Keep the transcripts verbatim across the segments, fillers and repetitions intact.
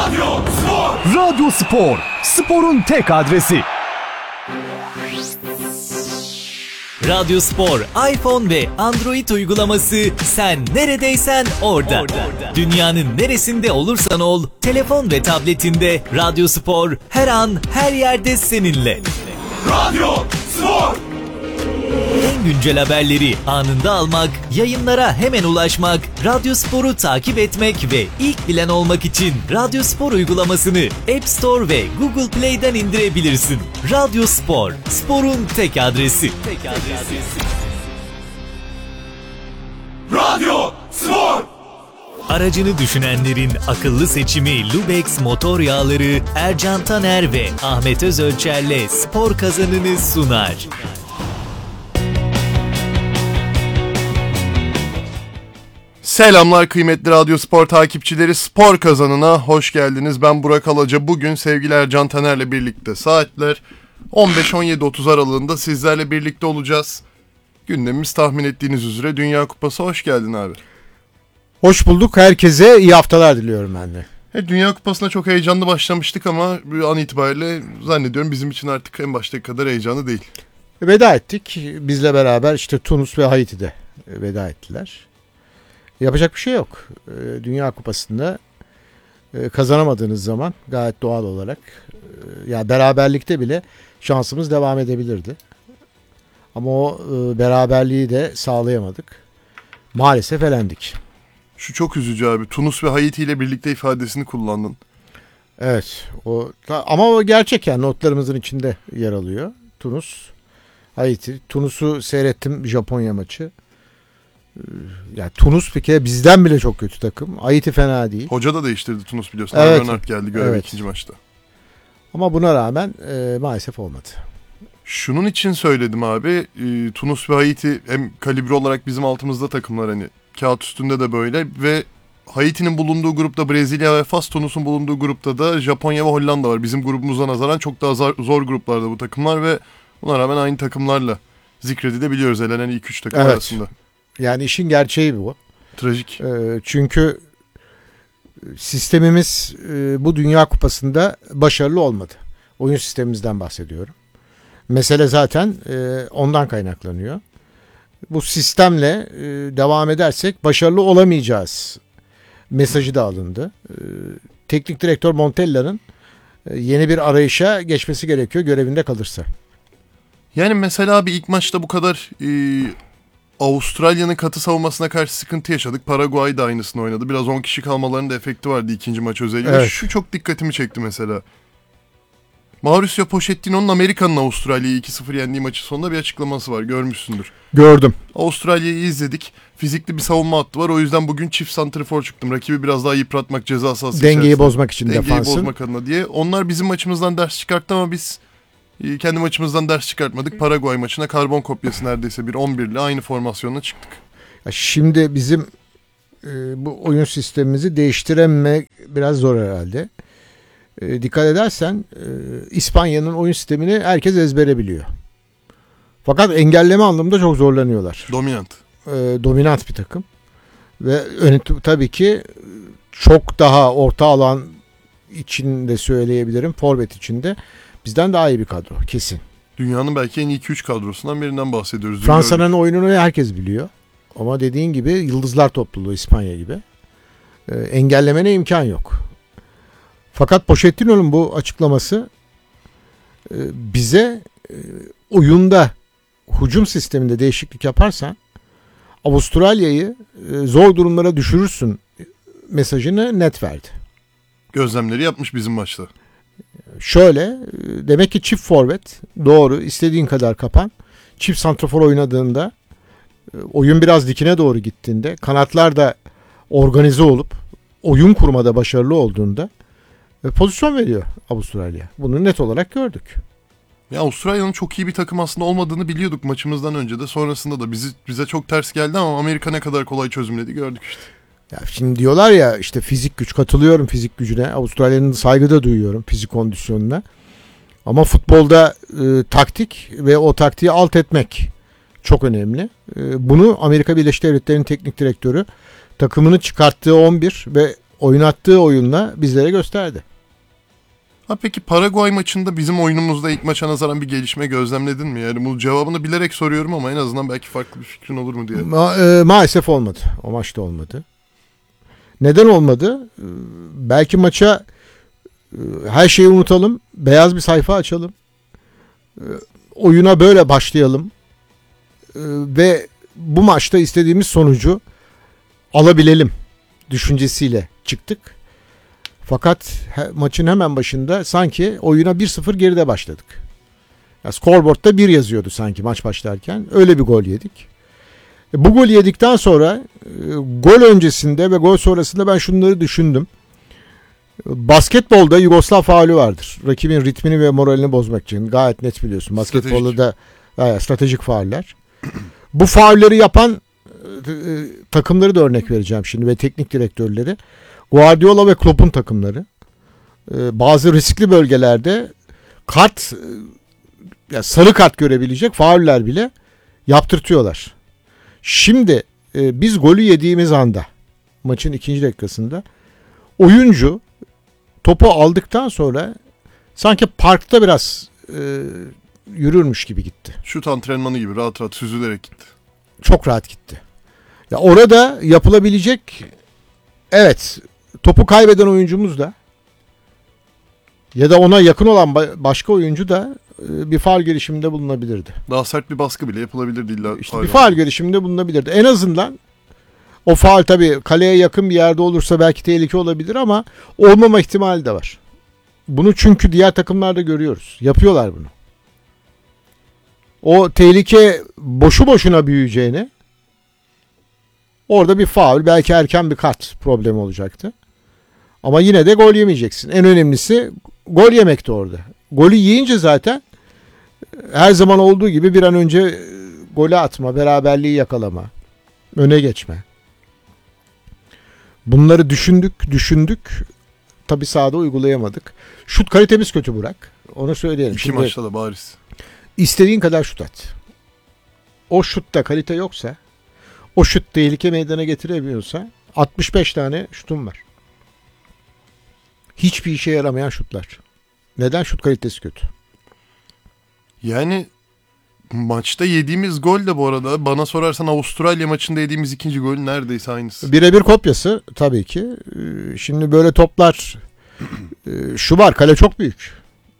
Radyo Spor. Radyo Spor. Sporun tek adresi. Radyo Spor, iPhone ve Android uygulaması, sen neredeysen orada. orada. Dünyanın neresinde olursan ol, telefon ve tabletinde Radyo Spor her an her yerde seninle. Radyo Spor. En güncel haberleri anında almak, yayınlara hemen ulaşmak, Radyo Spor'u takip etmek ve ilk bilen olmak için Radyo Spor uygulamasını App Store ve Google Play'den indirebilirsin. Radyo Spor, sporun tek adresi. Tek adresi. Radyo Spor. Aracını düşünenlerin akıllı seçimi Lubex motor yağları Ercan Taner ve Ahmet Özölçer'le spor kazanını sunar. Selamlar kıymetli Radyo Spor takipçileri, spor kazanına hoş geldiniz. Ben Burak Alaca. Bugün sevgili Ercan Taner'le birlikte saatler on beş on yedi otuz aralığında sizlerle birlikte olacağız. Gündemimiz tahmin ettiğiniz üzere Dünya Kupası. Hoş geldin abi. Hoş bulduk. Herkese iyi haftalar diliyorum ben de. Evet, Dünya Kupası'na çok heyecanlı başlamıştık ama an itibariyle zannediyorum bizim için artık en baştaki kadar heyecanlı değil. Veda ettik. Bizle beraber işte Tunus ve Haiti'de veda ettiler. Yapacak bir şey yok. Dünya Kupası'nda kazanamadığınız zaman gayet doğal olarak ya beraberlikte bile şansımız devam edebilirdi. Ama o beraberliği de sağlayamadık. Maalesef elendik. Şu çok üzücü abi. Tunus ve Haiti ile birlikte ifadesini kullandın. Evet. O ama o gerçek, yani notlarımızın içinde yer alıyor. Tunus, Haiti. Tunus'u seyrettim, Japonya maçı. Yani Tunus bir kere bizden bile çok kötü takım. Haiti fena değil. Hoca da değiştirdi Tunus, biliyorsun. Evet. Bernard geldi göreve Evet. ikinci maçta. Ama buna rağmen e, maalesef olmadı. Şunun için söyledim abi. E, Tunus ve Haiti hem kalibre olarak bizim altımızda takımlar, hani kağıt üstünde de böyle ve Haiti'nin bulunduğu grupta Brezilya ve Fas, Tunus'un bulunduğu grupta da Japonya ve Hollanda var. Bizim grubumuza nazaran çok daha zor, zor gruplarda bu takımlar ve buna rağmen aynı takımlarla zikredilebiliyoruz elenen ilk üç takım Evet. arasında. Yani işin gerçeği bu. Trajik. E, çünkü sistemimiz e, bu Dünya Kupası'nda başarılı olmadı. Oyun sistemimizden bahsediyorum. Mesele zaten e, ondan kaynaklanıyor. Bu sistemle e, devam edersek başarılı olamayacağız mesajı da alındı. E, teknik direktör Montella'nın e, yeni bir arayışa geçmesi gerekiyor görevinde kalırsa. Yani mesela bir ilk maçta bu kadar e, Avustralya'nın katı savunmasına karşı sıkıntı yaşadık. Paraguay da aynısını oynadı. Biraz on kişi kalmalarının da efekti vardı ikinci maç özellikle. Evet. Şu çok dikkatimi çekti mesela. Mauricio Pochettino'nun Amerika'nın Avustralya'yı iki sıfır yendiği maçı sonunda bir açıklaması var. Görmüşsündür. Gördüm. Avustralya'yı izledik. Fizikli bir savunma hattı var. O yüzden bugün çift santrifor çıktım. Rakibi biraz daha yıpratmak, ceza sahası Dengeyi içerisinde. bozmak için Dengeyi defansın. bozmak adına diye. Onlar bizim maçımızdan ders çıkarttı ama biz e, kendi maçımızdan ders çıkartmadık. Paraguay maçına karbon kopyası neredeyse bir on bir ile aynı formasyonla çıktık. Ya şimdi bizim e, bu oyun sistemimizi değiştiremek biraz zor herhalde. E, dikkat edersen e, İspanya'nın oyun sistemini herkes ezbere biliyor. Fakat engelleme anlamında çok zorlanıyorlar. Dominant. E, dominant bir takım. Ve ön, tabii ki çok daha orta alan içinde söyleyebilirim. Forvet içinde bizden daha iyi bir kadro kesin. Dünyanın belki en iyi iki üç kadrosundan birinden bahsediyoruz. Fransa'nın oyununu herkes biliyor. Ama dediğin gibi yıldızlar topluluğu İspanya gibi. E, engellemene imkan yok. Fakat Pochettino'nun bu açıklaması e, bize e, oyunda hücum sisteminde değişiklik yaparsan Avustralya'yı e, zor durumlara düşürürsün mesajını net verdi. Gözlemleri yapmış bizim maçta. Şöyle e, demek ki çift forvet doğru, istediğin kadar kapan. Çift santrafor oynadığında e, oyun biraz dikine doğru gittiğinde, kanatlar da organize olup oyun kurmada başarılı olduğunda e, pozisyon veriyor Avustralya. Bunu net olarak gördük. Ya Avustralya'nın çok iyi bir takım aslında olmadığını biliyorduk maçımızdan önce de, sonrasında da bizi, bize çok ters geldi ama Amerika ne kadar kolay çözümledi gördük işte. Ya şimdi diyorlar ya işte fizik güç, katılıyorum fizik gücüne. Avustralya'nın saygı da duyuyorum fizik kondisyonuna. Ama futbolda e, taktik ve o taktiği alt etmek çok önemli. E, bunu Amerika Birleşik Devletleri'nin teknik direktörü takımını çıkarttığı on bir ve oynattığı oyunla bizlere gösterdi. Ha peki Paraguay maçında bizim oyunumuzda ilk maça nazaran bir gelişme gözlemledin mi? Yani bu cevabını bilerek soruyorum ama en azından belki farklı bir fikrin olur mu diye. Ma- e, maalesef olmadı. O maçta olmadı. Neden olmadı? E, belki maça e, her şeyi unutalım. Beyaz bir sayfa açalım. E, oyuna böyle başlayalım. E, ve bu maçta istediğimiz sonucu alabilelim düşüncesiyle çıktık. Fakat he, maçın hemen başında sanki oyuna bir sıfır geride başladık. Ya, scoreboard'da bir yazıyordu sanki maç başlarken. Öyle bir gol yedik. E, bu golü yedikten sonra e, gol öncesinde ve gol sonrasında ben şunları düşündüm. E, basketbolda Yugoslav faulü vardır. Rakibin ritmini ve moralini bozmak için. Gayet net biliyorsun. Basketbolda da e, stratejik fauller. Bu faulleri yapan e, e, takımları da örnek vereceğim şimdi ve teknik direktörleri. Guardiola ve Klopp'un takımları. E, bazı riskli bölgelerde kart, e, ya sarı kart görebilecek fauller bile yaptırtıyorlar. Şimdi e, biz golü yediğimiz anda maçın ikinci dakikasında oyuncu topu aldıktan sonra sanki parkta biraz e, yürürmüş gibi gitti. Şut antrenmanı gibi rahat rahat süzülerek gitti. Çok rahat gitti. Ya orada yapılabilecek, evet, topu kaybeden oyuncumuz da ya da ona yakın olan başka oyuncu da e, bir faul girişiminde bulunabilirdi. Daha sert bir baskı bile yapılabilirdi illa. İşte bir faul girişiminde bulunabilirdi. En azından o faul tabii kaleye yakın bir yerde olursa belki tehlike olabilir ama olmama ihtimali de var. Bunu çünkü diğer takımlarda görüyoruz. Yapıyorlar bunu. O tehlike boşu boşuna büyüyeceğine orada bir faul, belki erken bir kart problemi olacaktı. Ama yine de gol yemeyeceksin. En önemlisi gol yemekti orada. Golü yiyince zaten her zaman olduğu gibi bir an önce golü atma, beraberliği yakalama, öne geçme. Bunları düşündük, düşündük. Tabii sahada uygulayamadık. Şut kalitemiz kötü Burak. Onu söyleyelim. İki Şimdi maçta da bariz. İstediğin kadar şut at. O şutta kalite yoksa, o şut tehlike meydana getiremiyorsa altmış beş tane şutum var. Hiçbir işe yaramayan şutlar. Neden? Şut kalitesi kötü. Yani maçta yediğimiz gol de bu arada bana sorarsan Avustralya maçında yediğimiz ikinci gol neredeyse aynısı. Birebir kopyası tabii ki. Şimdi böyle toplar, şu var, kale çok büyük.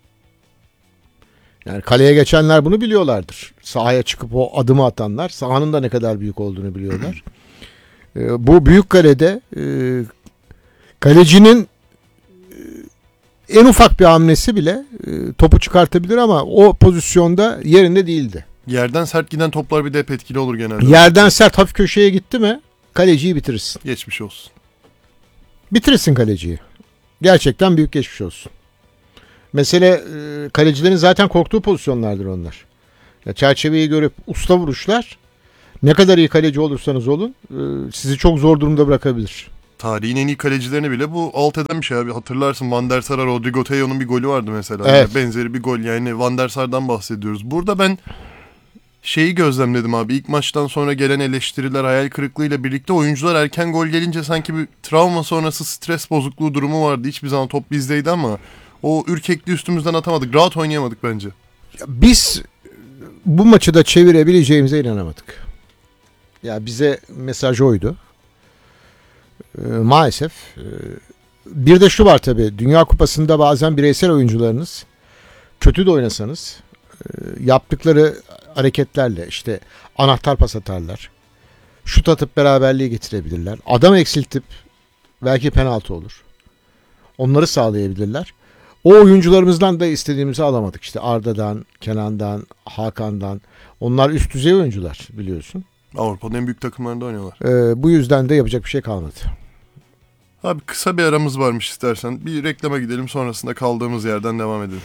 Yani kaleye geçenler bunu biliyorlardır. Sahaya çıkıp o adımı atanlar sahanın da ne kadar büyük olduğunu biliyorlar. Bu büyük kalede kalecinin en ufak bir hamlesi bile topu çıkartabilir ama o pozisyonda yerinde değildi. Yerden sert giden toplar bir de hep etkili olur genelde. Yerden sert hafif köşeye gitti mi kaleciyi bitirirsin. Geçmiş olsun. Bitirirsin kaleciyi. Gerçekten büyük geçmiş olsun. Mesele e, kalecilerin zaten korktuğu pozisyonlardır onlar. Ya, çerçeveyi görüp usta vuruşlar, ne kadar iyi kaleci olursanız olun e, sizi çok zor durumda bırakabilir. Tarihin en iyi kalecilerini bile bu alt eden bir şey abi. Hatırlarsın Van der Sar'a Rodrigo Teo'nun bir golü vardı mesela. Evet. Yani benzeri bir gol, yani Van der Sar'dan bahsediyoruz. Burada ben şeyi gözlemledim abi. İlk maçtan sonra gelen eleştiriler, hayal kırıklığıyla birlikte oyuncular erken gol gelince sanki bir travma sonrası stres bozukluğu durumu vardı. Hiçbir zaman top bizdeydi ama o ürkekliği üstümüzden atamadık. Rahat oynayamadık bence. Ya, biz bu maçı da çevirebileceğimize inanamadık. Ya bize mesaj oydu. E, maalesef. E, bir de şu var tabii. Dünya Kupası'nda bazen bireysel oyuncularınız kötü de oynasanız e, yaptıkları hareketlerle işte anahtar pas atarlar. Şut atıp beraberliği getirebilirler. Adam eksiltip belki penaltı olur. Onları sağlayabilirler. O oyuncularımızdan da istediğimizi alamadık. İşte Arda'dan, Kenan'dan, Hakan'dan. Onlar üst düzey oyuncular biliyorsun. Avrupa'nın en büyük takımlarında oynuyorlar. Ee, bu yüzden de yapacak bir şey kalmadı. Abi kısa bir aramız varmış istersen. Bir reklama gidelim, sonrasında kaldığımız yerden devam edelim.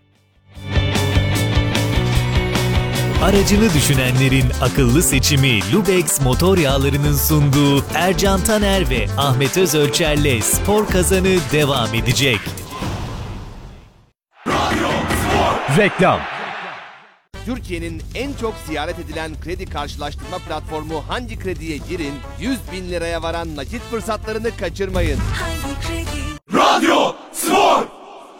Aracını düşünenlerin akıllı seçimi Lubex Motor Yağları'nın sunduğu Ercan Taner ve Ahmet Özölçer'le Spor Kazanı devam edecek. Reklam. Türkiye'nin en çok ziyaret edilen kredi karşılaştırma platformu Hangi Kredi'ye girin, yüz bin liraya varan nakit fırsatlarını kaçırmayın. Hangi Radyo